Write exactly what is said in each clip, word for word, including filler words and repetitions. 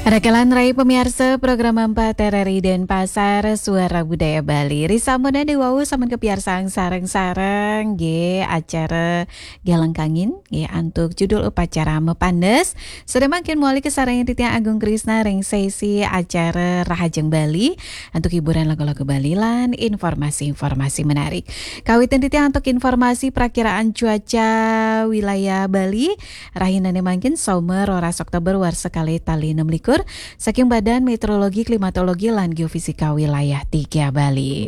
Rakalan Rai pemirsa program empat R R I Denpasar Suara Budaya Bali. Risa Mona Dewau sama kepiarsaan sareng-sareng G acara Galengkangin G antuk judul upacara Mepandes. Sudah makin mulai kesarang Titiang Agung Krisna ring sesi acara Rahajeng Bali untuk hiburan lagu-lagu Bali lan informasi-informasi menarik. Kawitan Titiang untuk informasi perakiraan cuaca wilayah Bali. Rahinane mangkin Somer Roras Oktober war sekali tali enam likur saking Badan Meteorologi Klimatologi lan Geofisika wilayah tiga Bali.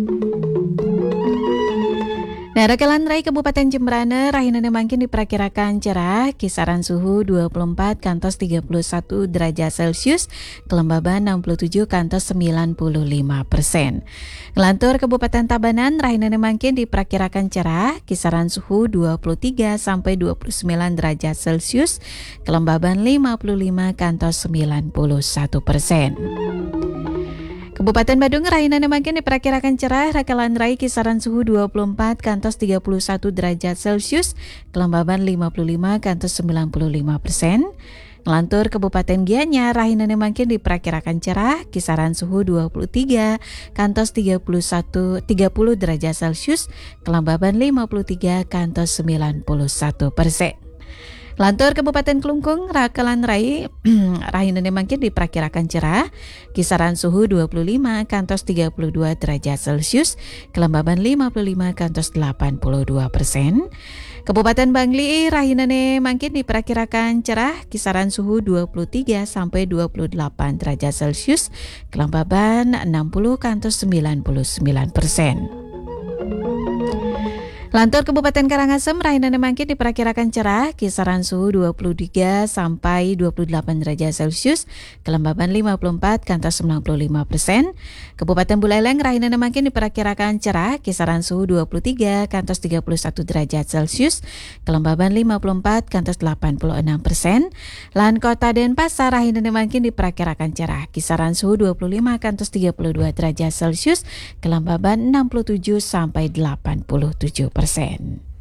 Nah, Rakalan Rai Kabupaten Jembrana rahinane mangkin diperkirakan cerah, kisaran suhu dua puluh empat kantos tiga puluh satu derajat Celcius, kelembaban enam puluh tujuh kantos sembilan puluh lima persen. Ngelantur Kabupaten Tabanan rahinane mangkin diperkirakan cerah, kisaran suhu dua puluh tiga sampai dua puluh sembilan derajat Celcius, kelembaban lima puluh lima kantos sembilan puluh satu persen. Kabupaten Badung rahinane mangkin diperkirakan cerah, Rakalan Rai kisaran suhu dua puluh empat kantos tiga puluh satu derajat Celcius, kelembaban lima puluh lima kantos sembilan puluh lima persen. Ngelantur Kabupaten Gianyar rahinane mangkin diperkirakan cerah, kisaran suhu dua puluh tiga kantos tiga puluh satu tiga puluh derajat Celcius, kelembaban lima puluh tiga kantos sembilan puluh satu persen. Lantur Kabupaten Klungkung, Rakalan Rai rahinane mangkin diperkirakan cerah, kisaran suhu dua puluh lima kantos tiga puluh dua derajat Celcius, kelembaban lima puluh lima kantos delapan puluh dua persen. Kabupaten Bangli rahinane mangkin diperkirakan cerah, kisaran suhu dua puluh tiga sampai dua puluh delapan derajat Celcius, kelembaban enam puluh kantos sembilan puluh sembilan persen. Lantur Kabupaten Karangasem rahinane mangkin diperkirakan cerah, kisaran suhu dua puluh tiga sampai dua puluh delapan derajat Celcius, kelembaban lima puluh empat kantos sembilan puluh lima persen. Kabupaten Buleleng rahinane mangkin diperkirakan cerah, kisaran suhu dua puluh tiga kantos tiga puluh satu derajat Celcius, kelembaban lima puluh empat kantos delapan puluh enam persen. Lan Kota Denpasar rahinane mangkin diperkirakan cerah, kisaran suhu dua puluh lima kantos tiga puluh dua derajat Celcius, kelembaban enam puluh tujuh sampai delapan puluh tujuh persen.